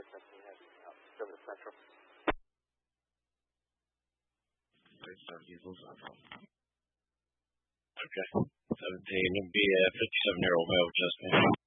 Okay. 17 would be a 57-year-old male, just me.